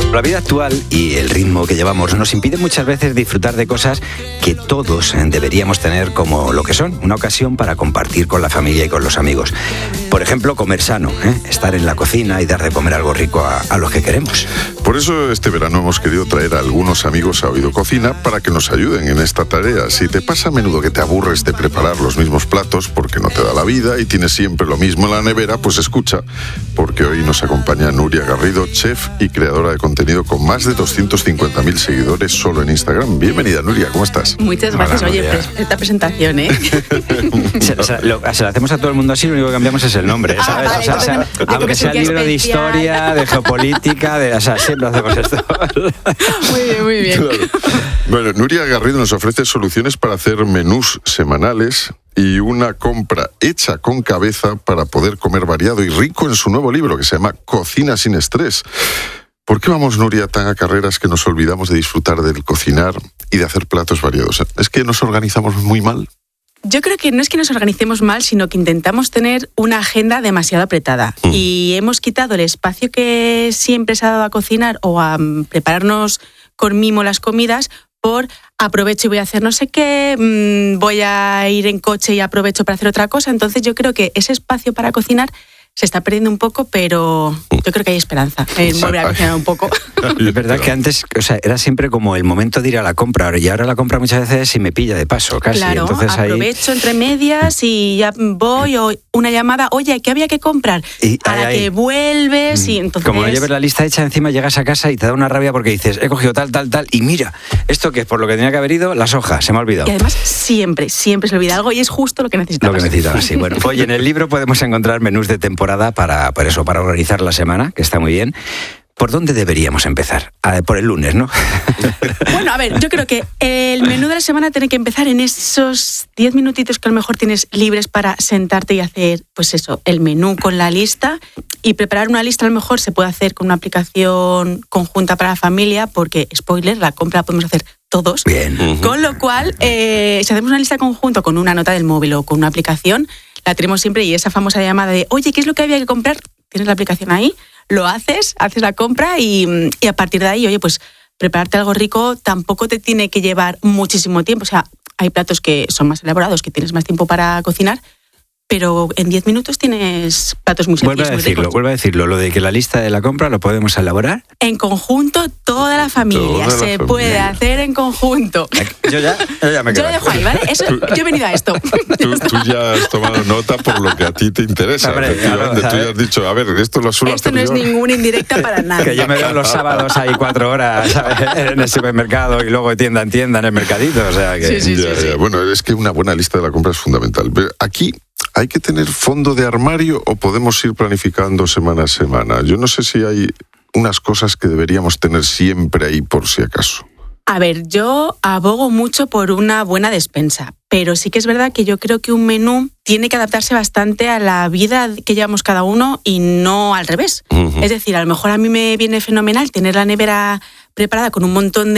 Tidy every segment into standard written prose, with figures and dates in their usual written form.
La vida actual y el ritmo que llevamos nos impide muchas veces disfrutar de cosas que todos deberíamos tener como lo que son, una ocasión para compartir con la familia y con los amigos. Por ejemplo, comer sano, estar en la cocina y dar de comer algo rico a los que queremos. Por eso este verano hemos querido traer a algunos amigos a Oído Cocina para que nos ayuden en esta tarea. Si te pasa a menudo que te aburres de preparar los mismos platos porque no te da la vida y tienes siempre lo mismo en la nevera, pues escucha, porque hoy nos acompaña Nuria Garrido, chef y creadora de contenido con más de 250.000 seguidores solo en Instagram. Bienvenida, Nuria, ¿cómo estás? Muchas gracias. Hola, oye, esta presentación, se lo hacemos a todo el mundo así, lo único que cambiamos es el nombre, ¿sabes? Vale, aunque sea el libro de historia, de geopolítica, siempre hacemos esto. Muy bien. Claro. Bueno, Nuria Garrido nos ofrece soluciones para hacer menús semanales y una compra hecha con cabeza para poder comer variado y rico en su nuevo libro que se llama Cocina sin estrés. ¿Por qué vamos, Nuria, tan a carreras que nos olvidamos de disfrutar del cocinar y de hacer platos variados? ¿Es que nos organizamos muy mal? Yo creo que no es que nos organicemos mal, sino que intentamos tener una agenda demasiado apretada. Y hemos quitado el espacio que siempre se ha dado a cocinar o a prepararnos con mimo las comidas por aprovecho y voy a hacer no sé qué, voy a ir en coche y aprovecho para hacer otra cosa. Entonces yo creo que ese espacio para cocinar se está perdiendo un poco, pero yo creo que hay esperanza en volver a cocinar un poco. Es verdad que antes, era siempre como el momento de ir a la compra, y ahora la compra muchas veces sí me pilla de paso, casi. Claro, entonces aprovecho entre medias y ya voy, o una llamada, oye, ¿qué había que comprar? Y para que vuelves y entonces... Como no lleves la lista hecha, encima llegas a casa y te da una rabia porque dices, he cogido tal, y mira, esto que es por lo que tenía que haber ido, las hojas, se me ha olvidado. Y además siempre se olvida algo y es justo lo que necesitamos. Lo que necesitaba, sí. Bueno, hoy en el libro podemos encontrar menús de temporada para organizar la semana, que está muy bien. ¿Por dónde deberíamos empezar? Por el lunes, ¿no? Bueno, a ver, yo creo que el menú de la semana tiene que empezar en esos 10 minutitos que a lo mejor tienes libres para sentarte y hacer, pues eso, el menú con la lista. Y preparar una lista a lo mejor se puede hacer con una aplicación conjunta para la familia, porque, spoiler, la compra la podemos hacer todos. Bien. Con lo cual, si hacemos una lista conjunta con una nota del móvil o con una aplicación, la tenemos siempre y esa famosa llamada de, oye, ¿qué es lo que había que comprar? Tienes la aplicación ahí, lo haces la compra y a partir de ahí, oye, pues prepararte algo rico tampoco te tiene que llevar muchísimo tiempo. O sea, hay platos que son más elaborados, que tienes más tiempo para cocinar, pero en 10 minutos tienes platos muy sencillos. Vuelve a decirlo, lo de que la lista de la compra lo podemos elaborar. En conjunto, toda la familia. Puede hacer en conjunto. Yo ya me quedo. Yo lo dejo ahí, ¿vale? Yo he venido a esto. Tú ya has tomado nota por lo que a ti te interesa. Hombre, efectivamente, tú ya has dicho, a ver, esto lo suelo hacer yo. Esto no es ninguna indirecta para nada. Que yo me veo los sábados ahí 4 horas, ¿sabes? En el supermercado y luego de tienda en tienda en el mercadito. O sea que... Sí. Bueno, es que una buena lista de la compra es fundamental. Pero aquí... ¿hay que tener fondo de armario o podemos ir planificando semana a semana? Yo no sé si hay unas cosas que deberíamos tener siempre ahí por si acaso. A ver, yo abogo mucho por una buena despensa, pero sí que es verdad que yo creo que un menú tiene que adaptarse bastante a la vida que llevamos cada uno y no al revés. Es decir, a lo mejor a mí me viene fenomenal tener la nevera preparada con un montón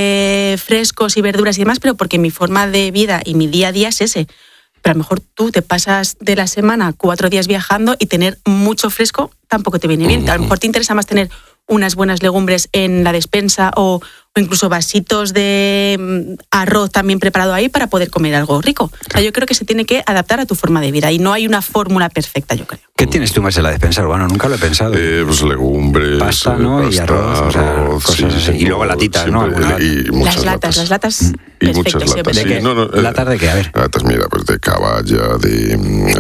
de frescos y verduras y demás, pero porque mi forma de vida y mi día a día es ese. Pero a lo mejor tú te pasas de la semana 4 días viajando y tener mucho fresco tampoco te viene bien. A lo mejor te interesa más tener unas buenas legumbres en la despensa o incluso vasitos de arroz también preparado ahí para poder comer algo rico. O sea, yo creo que se tiene que adaptar a tu forma de vida y no hay una fórmula perfecta, yo creo. ¿Qué tienes tú más en la despensa, Urbano? Nunca lo he pensado. Pues legumbres, pasta, ¿no? Y arroz, cosas así. Y luego latitas, ¿no? Y muchas latas. Las latas. Y muchas latas. ¿De qué? ¿Latas de qué? A ver. Latas, mira, pues de caballa, de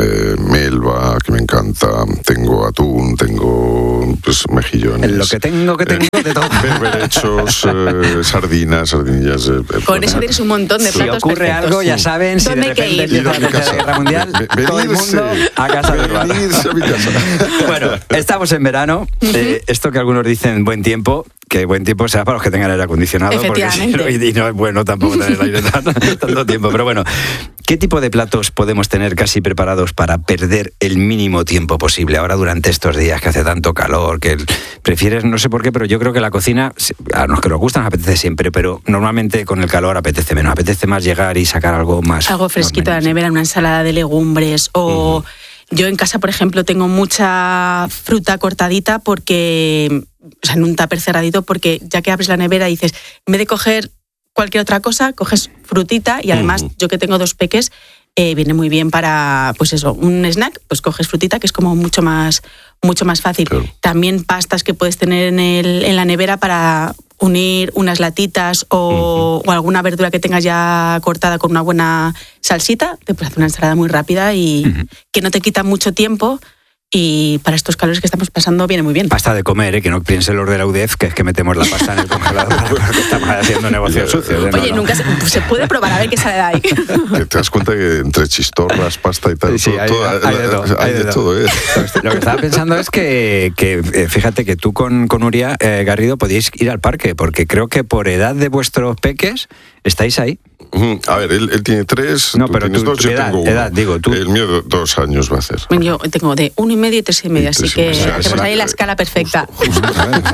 melva, que me encanta. Tengo atún, tengo pues mejillones. Lo que tengo de todo. Berberechos, sardinillas. Con eso tienes un montón de platos. Si ocurre perfectos. algo, ya saben, si de repente empieza la Tercera Guerra Mundial, todo el mundo a casa de Urbano. Bueno, estamos en verano. Esto que algunos dicen buen tiempo, que buen tiempo sea para los que tengan aire acondicionado, porque si no, y no es bueno tampoco tener el aire tanto tiempo. Pero bueno, ¿qué tipo de platos podemos tener casi preparados para perder el mínimo tiempo posible ahora durante estos días que hace tanto calor, que prefieres, no sé por qué, pero yo creo que la cocina, a los que nos gusta nos apetece siempre, pero normalmente con el calor apetece menos, apetece más llegar y sacar algo más. Algo fresquito de la nevera, una ensalada de legumbres o... Yo en casa, por ejemplo, tengo mucha fruta cortadita porque, o sea, en un tupper cerradito, porque ya que abres la nevera y dices, en vez de coger cualquier otra cosa, coges frutita y además yo que tengo 2 peques, viene muy bien para, pues eso, un snack, pues coges frutita, que es como mucho más fácil. Claro. También pastas que puedes tener en la nevera para unir unas latitas o alguna verdura que tengas ya cortada con una buena salsita, te puedes hacer una ensalada muy rápida y que no te quita mucho tiempo. Y para estos calores que estamos pasando viene muy bien. Pasta de comer, que no piensen los de la UDEF, que es que metemos la pasta en el congelador porque estamos haciendo negocios sucios. Oye, nunca se puede probar a ver qué sale de ahí. Que te das cuenta que entre chistorras, pasta y tal, sí, hay de todo. Lo que estaba pensando es que fíjate que tú con Nuria Garrido podéis ir al parque, porque creo que por edad de vuestros peques estáis ahí. A ver, él tiene 3, no, pero tienes 2, yo tengo 1. Edad, digo, tú. El mío 2 años va a hacer. Yo tengo de 1 y medio y 3 y medio, así que hacemos ahí la escala perfecta. Justo.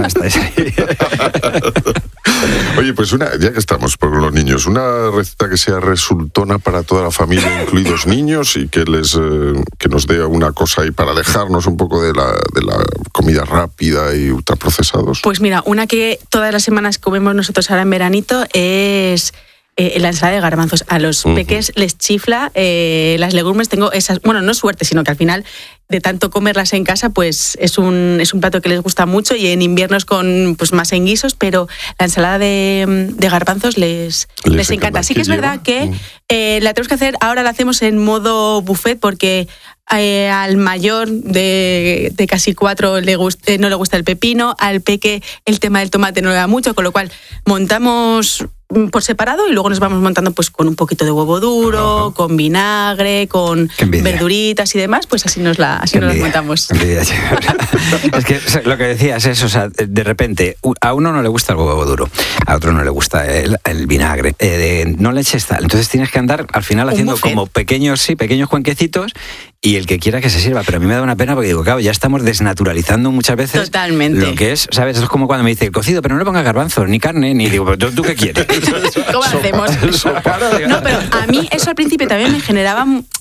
Oye, pues ya que estamos por los niños, una receta que sea resultona para toda la familia, incluidos niños, y que nos dé una cosa ahí para alejarnos un poco de la comida rápida y ultraprocesados. Pues mira, una que todas las semanas comemos nosotros ahora en veranito es la ensalada de garbanzos. A los peques les chifla las legumbres. Tengo esas, bueno, no suerte, sino que al final de tanto comerlas en casa, pues es un plato que les gusta mucho, y en inviernos con pues más en guisos, pero la ensalada de garbanzos les encanta. Así que es verdad que la tenemos que hacer, ahora la hacemos en modo buffet, porque al mayor de casi 4 no le gusta el pepino, al peque el tema del tomate no le da mucho, con lo cual montamos por separado y luego nos vamos montando pues con un poquito de huevo duro, con vinagre, con verduritas y demás, pues así nos las montamos. Es que lo que decías es, o sea, de repente a uno no le gusta el huevo duro, a otro no le gusta el vinagre, no le eches tal, entonces tienes que andar al final haciendo como pequeños cuenquecitos, y el que quiera que se sirva. Pero a mí me da una pena porque digo, claro, ya estamos desnaturalizando muchas veces totalmente lo que es, ¿sabes? Es como cuando me dice el cocido, pero no le pongas garbanzos, ni carne, ni digo, ¿pero tú qué quieres? ¿Cómo hacemos? No, pero a mí eso al principio también me generaba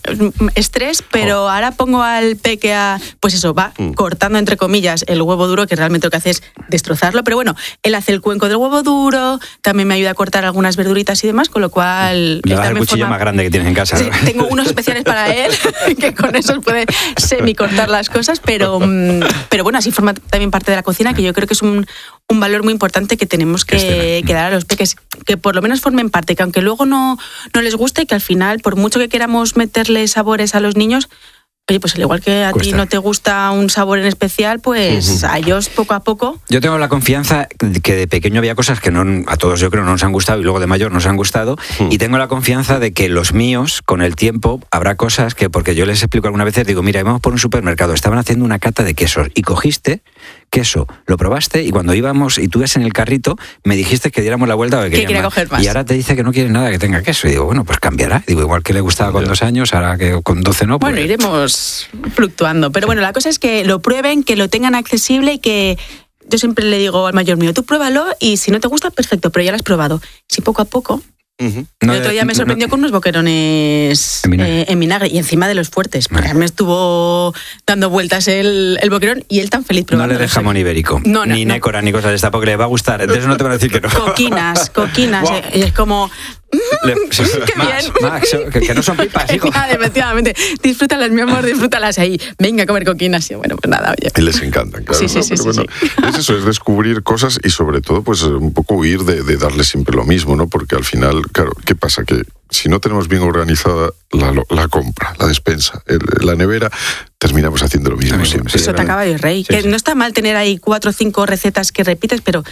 estrés, pero ahora pongo al peque pues eso, va cortando entre comillas el huevo duro, que realmente lo que hace es destrozarlo, pero bueno, él hace el cuenco del huevo duro, también me ayuda a cortar algunas verduritas y demás, con lo cual... Le das el cuchillo más grande que tienes en casa. Sí, tengo unos especiales para él, que con eso puede semi-cortar las cosas, pero bueno, así forma también parte de la cocina, que yo creo que es un valor muy importante que tenemos que dar a los peques, que por lo menos formen parte, que aunque luego no les guste, que al final, por mucho que queramos meterle sabores a los niños, oye, pues al igual que a ti no te gusta un sabor en especial, pues a ellos poco a poco. Yo tengo la confianza que de pequeño había cosas que a todos yo creo no nos han gustado, y luego de mayor nos han gustado, y tengo la confianza de que los míos, con el tiempo, habrá cosas que, porque yo les explico algunas veces, digo, mira, íbamos por un supermercado, estaban haciendo una cata de quesos, y cogiste queso, lo probaste, y cuando íbamos y tú ibas en el carrito, me dijiste que diéramos la vuelta o que quería coger más. Y ahora te dice que no quiere nada que tenga queso, y digo, bueno, pues cambiará. Digo, igual que le gustaba con 2 años, ahora que con 12 no. Bueno, iremos fluctuando, pero bueno, la cosa es que lo prueben, que lo tengan accesible, y que yo siempre le digo al mayor mío, tú pruébalo, y si no te gusta, perfecto, pero ya lo has probado. Si poco a poco... El otro día me sorprendió con unos boquerones en vinagre, y encima de los fuertes, porque me estuvo dando vueltas el boquerón, y él tan feliz probando. No le des jamón ibérico, ni nécora, ni cosas de esta, porque le va a gustar, entonces no te van a decir que no. Coquinas, wow. Y es como... ¡Qué bien! Max, que no son pipas, hijo. Efectivamente, disfrútalas, mi amor, disfrútalas ahí. Venga a comer coquinas. Y bueno, pues nada, oye. Y les encantan, claro. Sí, pero bueno, es eso, es descubrir cosas, y sobre todo, pues un poco huir de darles siempre lo mismo, ¿no? Porque al final, claro, ¿qué pasa? Que si no tenemos bien organizada la compra, la despensa, la nevera, terminamos haciendo lo mismo siempre. Eso te acaba de rey. Sí, que no está mal tener ahí 4 o 5 recetas que repites, pero